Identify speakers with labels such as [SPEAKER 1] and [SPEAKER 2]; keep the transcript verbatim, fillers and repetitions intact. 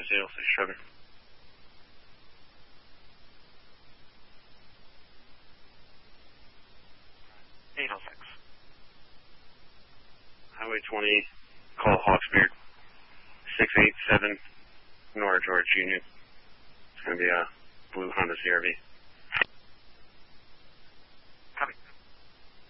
[SPEAKER 1] zero six Sugar.
[SPEAKER 2] eight oh six.
[SPEAKER 1] Highway twenty, call Hawksbeard. six eight seven, Nora George Union. It's going to be a blue Honda C R V.